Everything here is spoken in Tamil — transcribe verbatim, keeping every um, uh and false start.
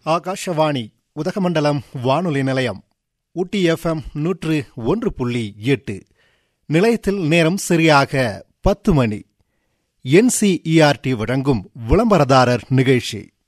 ஆகாஷவாணி உதகமண்டலம் வானொலி நிலையம் ஊட்டி எஃப்எம் நூற்று ஒன்று புள்ளி எட்டு. நிலையத்தில் நேரம் சரியாக பத்து மணி. என்சிஇஆர்டி வழங்கும் விளம்பரதாரர் நிகழ்ச்சி.